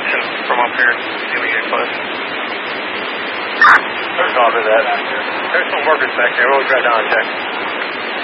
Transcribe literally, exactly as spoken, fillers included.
options from up here. See if we get close. Copy that. There's some workers back there. We'll drive down and check.